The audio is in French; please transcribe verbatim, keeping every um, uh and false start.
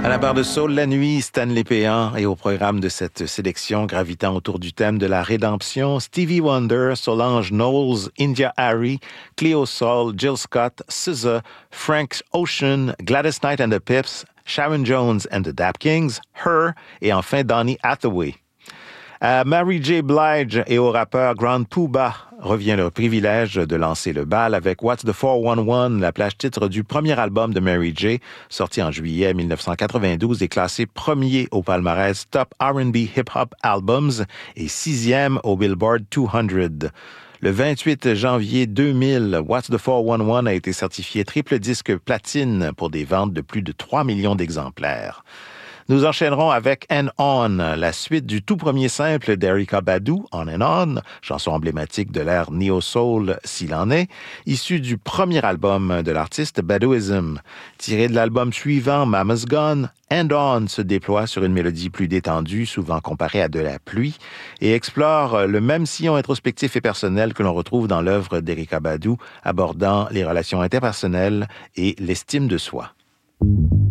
À la barre de Soul la nuit, Stanley Péan, et au programme de cette sélection gravitant autour du thème de la rédemption, Stevie Wonder, Solange Knowles, India Arie, Cleo Sol, Jill Scott, S Z A, Frank Ocean, Gladys Knight and the Pips, Sharon Jones and the Dap Kings, Her et enfin Donny Hathaway. À Mary J. Blige et au rappeur Grand Puba revient le privilège de lancer le bal avec What's the four one one, la plage titre du premier album de Mary J, sorti en juillet dix-neuf cent quatre-vingt-douze et classé premier au palmarès Top R and B Hip Hop Albums et sixième au Billboard deux cents. Le vingt-huit janvier deux mille, What's the four one one a été certifié triple disque platine pour des ventes de plus de trois millions d'exemplaires. Nous enchaînerons avec And On, la suite du tout premier simple d'Erykah Badu, On and On, chanson emblématique de l'ère neo-soul s'il en est, issue du premier album de l'artiste Baduizm. Tiré de l'album suivant, Mama's Gone, And On se déploie sur une mélodie plus détendue, souvent comparée à de la pluie, et explore le même sillon introspectif et personnel que l'on retrouve dans l'œuvre d'Erykah Badu, abordant les relations interpersonnelles et l'estime de soi.